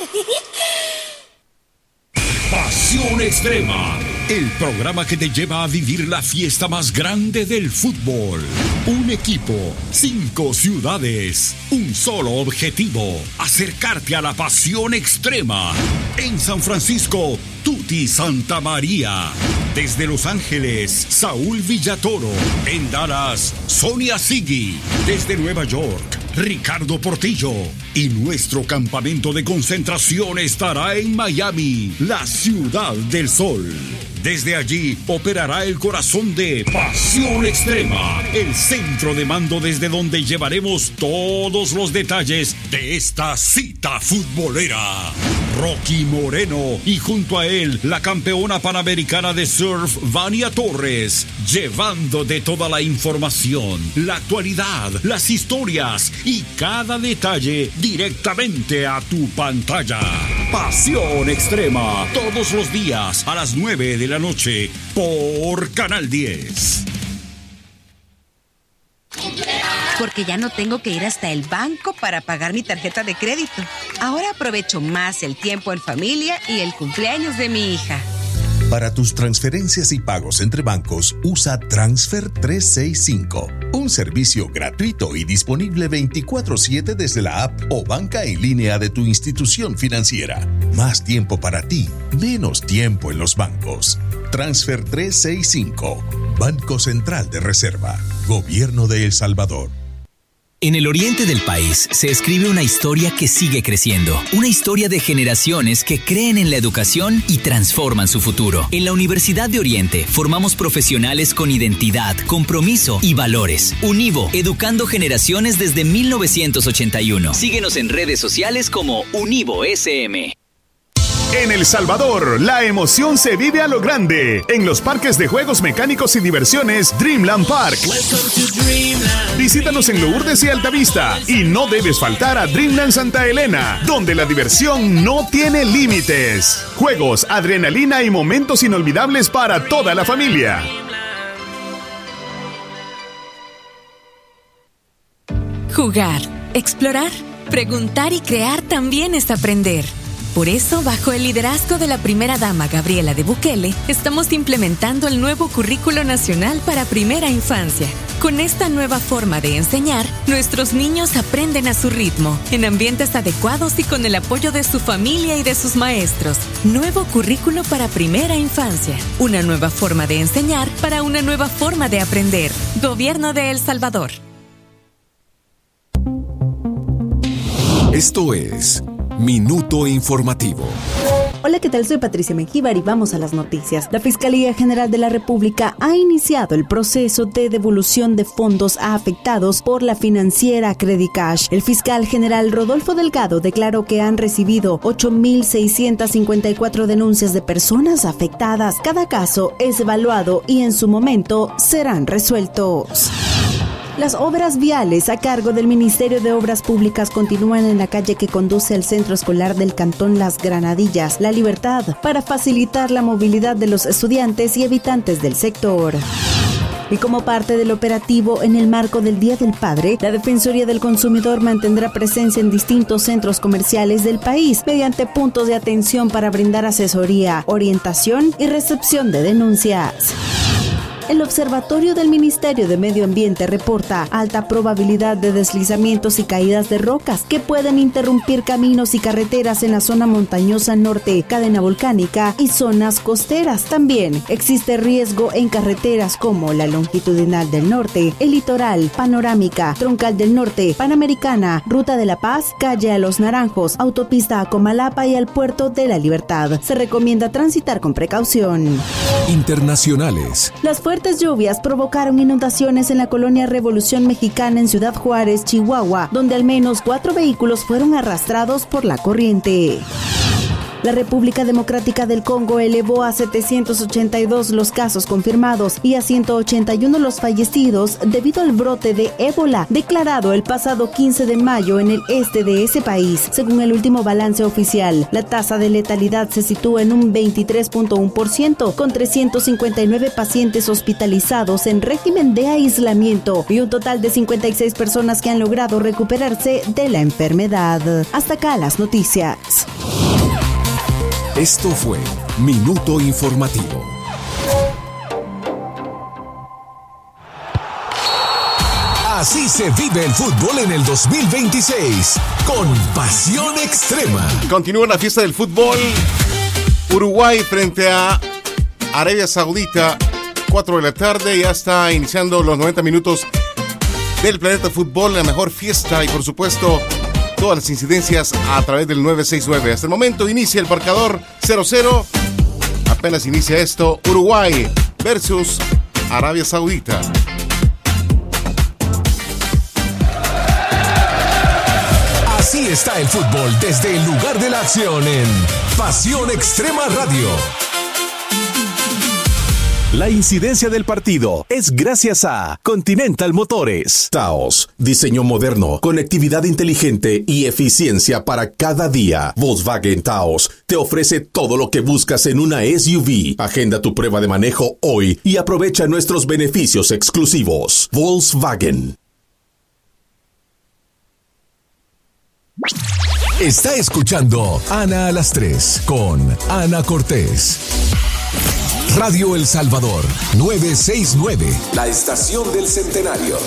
Pasión Extrema, el programa que te lleva a vivir la fiesta más grande del fútbol. Un equipo, 5 ciudades, un solo objetivo: acercarte a la pasión extrema. En San Francisco, Tuti Santa María. Desde Los Ángeles, Saúl Villatoro. En Dallas, Sonia Sigui. Desde Nueva York, Ricardo Portillo. Y nuestro campamento de concentración estará en Miami, la ciudad del sol. Desde allí operará el corazón de Pasión Extrema, el centro de mando desde donde llevaremos todos los detalles de esta cita futbolera. Rocky Moreno y junto a él la campeona panamericana de surf Vania Torres, llevándote toda la información, la actualidad, las historias y cada detalle directamente a tu pantalla. Pasión Extrema, todos los días a las 9 de la noche por Canal 10. Porque ya no tengo que ir hasta el banco para pagar mi tarjeta de crédito. Ahora aprovecho más el tiempo en familia y el cumpleaños de mi hija. Para tus transferencias y pagos entre bancos, usa Transfer 365, un servicio gratuito y disponible 24/7 desde la app o banca en línea de tu institución financiera. Más tiempo para ti, menos tiempo en los bancos. Transfer 365, Banco Central de Reserva, Gobierno de El Salvador. En el oriente del país se escribe una historia que sigue creciendo. Una historia de generaciones que creen en la educación y transforman su futuro. En la Universidad de Oriente formamos profesionales con identidad, compromiso y valores. Univo, educando generaciones desde 1981. Síguenos en redes sociales como Univo SM. En El Salvador, la emoción se vive a lo grande en los parques de juegos mecánicos y diversiones Dreamland Park. Visítanos en Lourdes y Altavista y no debes faltar a Dreamland Santa Elena, donde la diversión no tiene límites. Juegos, adrenalina y momentos inolvidables para toda la familia. Jugar, explorar, preguntar y crear también es aprender. Por eso, bajo el liderazgo de la primera dama Gabriela de Bukele, estamos implementando el nuevo Currículo Nacional para Primera Infancia. Con esta nueva forma de enseñar, nuestros niños aprenden a su ritmo, en ambientes adecuados y con el apoyo de su familia y de sus maestros. Nuevo Currículo para Primera Infancia. Una nueva forma de enseñar para una nueva forma de aprender. Gobierno de El Salvador. Esto es Minuto Informativo. Hola, ¿qué tal? Soy Patricia Mengíbar y vamos a las noticias. La Fiscalía General de la República ha iniciado el proceso de devolución de fondos a afectados por la financiera Credicash. El fiscal general Rodolfo Delgado declaró que han recibido 8.654 denuncias de personas afectadas. Cada caso es evaluado y en su momento serán resueltos. Las obras viales a cargo del Ministerio de Obras Públicas continúan en la calle que conduce al centro escolar del cantón Las Granadillas, La Libertad, para facilitar la movilidad de los estudiantes y habitantes del sector. Y como parte del operativo en el marco del Día del Padre, la Defensoría del Consumidor mantendrá presencia en distintos centros comerciales del país mediante puntos de atención para brindar asesoría, orientación y recepción de denuncias. El Observatorio del Ministerio de Medio Ambiente reporta alta probabilidad de deslizamientos y caídas de rocas que pueden interrumpir caminos y carreteras en la zona montañosa norte, cadena volcánica y zonas costeras. También existe riesgo en carreteras como la longitudinal del norte, el litoral, panorámica, troncal del norte, panamericana, ruta de la Paz, calle a Los Naranjos, autopista a Comalapa y al puerto de la Libertad. Se recomienda transitar con precaución. Internacionales. Las fuertes lluvias provocaron inundaciones en la colonia Revolución Mexicana en Ciudad Juárez, Chihuahua, donde al menos 4 vehículos fueron arrastrados por la corriente. La República Democrática del Congo elevó a 782 los casos confirmados y a 181 los fallecidos debido al brote de ébola declarado el pasado 15 de mayo en el este de ese país. Según el último balance oficial, la tasa de letalidad se sitúa en un 23.1%, con 359 pacientes hospitalizados en régimen de aislamiento y un total de 56 personas que han logrado recuperarse de la enfermedad. Hasta acá las noticias. Esto fue Minuto Informativo. Así se vive el fútbol en el 2026, con pasión extrema. Continúa la fiesta del fútbol. Uruguay frente a Arabia Saudita, 4 de la tarde. Ya está iniciando los 90 minutos del Planeta Fútbol, la mejor fiesta y por supuesto todas las incidencias a través del 969. Hasta el momento inicia el marcador 0-0. Apenas inicia esto, Uruguay versus Arabia Saudita. Así está el fútbol desde el lugar de la acción en Pasión Extrema Radio. La incidencia del partido es gracias a Continental Motores. Taos, diseño moderno, conectividad inteligente y eficiencia para cada día. Volkswagen Taos te ofrece todo lo que buscas en una SUV. Agenda tu prueba de manejo hoy y aprovecha nuestros beneficios exclusivos. Volkswagen. Está escuchando Ana a las 3 con Ana Cortés. Radio El Salvador, 969, la estación del centenario.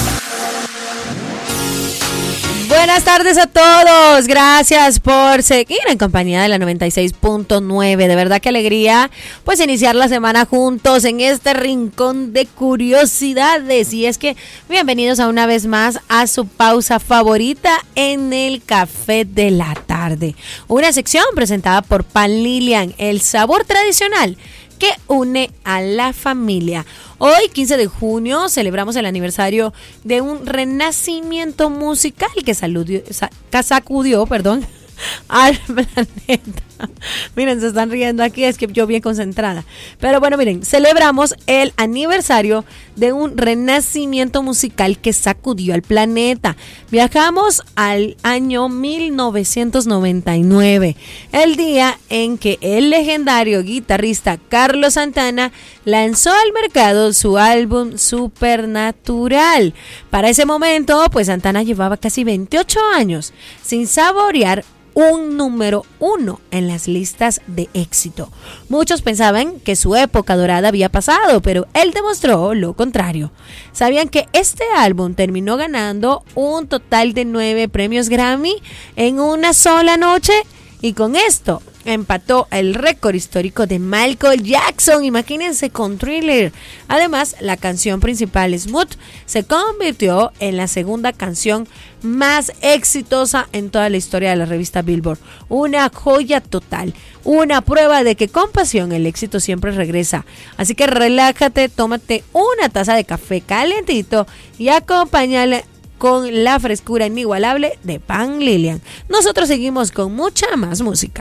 Buenas tardes a todos, gracias por seguir en compañía de la 96.9, de verdad que alegría pues iniciar la semana juntos en este rincón de curiosidades y es que bienvenidos a una vez más a su pausa favorita en el Café de la Tarde, una sección presentada por Pan Lilian, el sabor tradicional que une a la familia. Hoy, 15 de junio, celebramos el aniversario de un renacimiento musical que sacudió al planeta. Miren, se están riendo aquí, es que yo bien concentrada. Pero bueno, miren, celebramos el aniversario de un renacimiento musical que sacudió al planeta. Viajamos al año 1999, el día en que el legendario guitarrista Carlos Santana lanzó al mercado su álbum Supernatural. Para ese momento, pues Santana llevaba casi 28 años sin saborear un número 1 en las listas de éxito. Muchos pensaban que su época dorada había pasado, pero él demostró lo contrario. ¿Sabían que este álbum terminó ganando un total de 9 premios Grammy en una sola noche? Y con esto empató el récord histórico de Michael Jackson, imagínense, con Thriller. Además, la canción principal, Smooth, se convirtió en la segunda canción más exitosa en toda la historia de la revista Billboard. Una joya total, una prueba de que con pasión el éxito siempre regresa. Así que relájate, tómate una taza de café calentito y acompáñale con la frescura inigualable de Pan Lilian. Nosotros seguimos con mucha más música.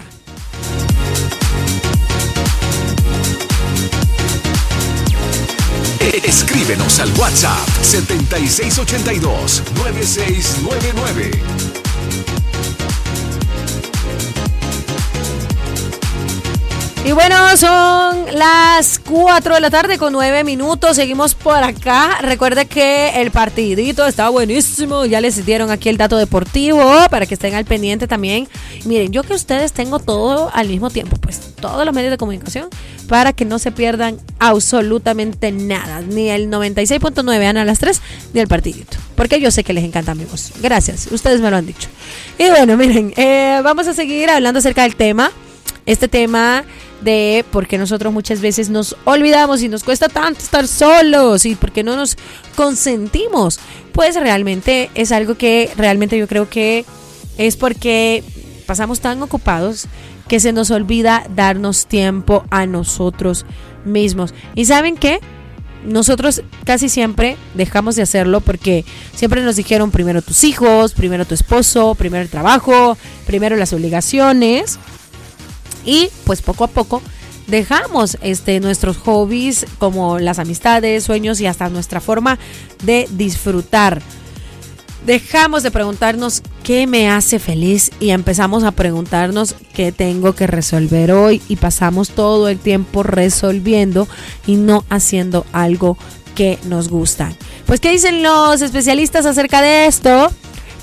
Escríbenos al WhatsApp 7682-9699. Y bueno, son las 4 de la tarde con 9 minutos. Seguimos por acá. Recuerde que el partidito está buenísimo. Ya les dieron aquí el dato deportivo para que estén al pendiente también. Miren, yo que ustedes tengo todo al mismo tiempo, pues todos los medios de comunicación para que no se pierdan absolutamente nada. Ni el 96.9 Ana a las 3, ni el partidito. Porque yo sé que les encanta mi voz. Gracias, ustedes me lo han dicho. Y bueno, miren, vamos a seguir hablando acerca del tema. Este tema de por qué nosotros muchas veces nos olvidamos y nos cuesta tanto estar solos y por qué no nos consentimos. Pues realmente es algo que realmente yo creo que es porque pasamos tan ocupados que se nos olvida darnos tiempo a nosotros mismos. ¿Y saben qué? Nosotros casi siempre dejamos de hacerlo porque siempre nos dijeron primero tus hijos, primero tu esposo, primero el trabajo, primero las obligaciones. Y pues poco a poco dejamos nuestros hobbies como las amistades, sueños y hasta nuestra forma de disfrutar. Dejamos de preguntarnos qué me hace feliz y empezamos a preguntarnos qué tengo que resolver hoy y pasamos todo el tiempo resolviendo y no haciendo algo que nos gusta. Pues, ¿qué dicen los especialistas acerca de esto?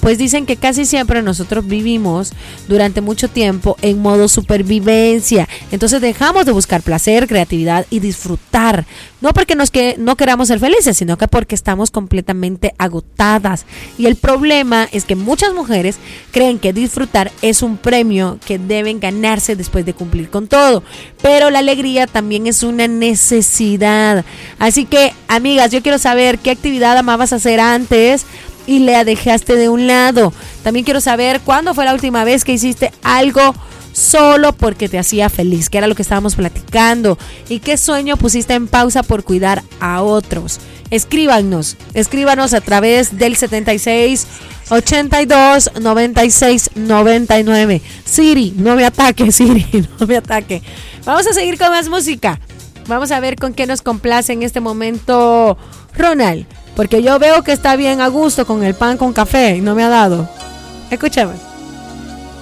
pues dicen que casi siempre nosotros vivimos durante mucho tiempo en modo supervivencia. Entonces dejamos de buscar placer, creatividad y disfrutar. No porque no queramos ser felices, sino que porque estamos completamente agotadas. Y el problema es que muchas mujeres creen que disfrutar es un premio que deben ganarse después de cumplir con todo. Pero la alegría también es una necesidad. Así que, amigas, yo quiero saber qué actividad amabas hacer antes y la dejaste de un lado. También quiero saber cuándo fue la última vez que hiciste algo solo porque te hacía feliz, que era lo que estábamos platicando, y qué sueño pusiste en pausa por cuidar a otros. Escríbanos a través del 7682-9699. Siri, no me ataque, Siri, no me ataque. Vamos a seguir con más música. Vamos a ver con qué nos complace en este momento Ronald, porque yo veo que está bien a gusto con el pan con café y no me ha dado. Escuchemos.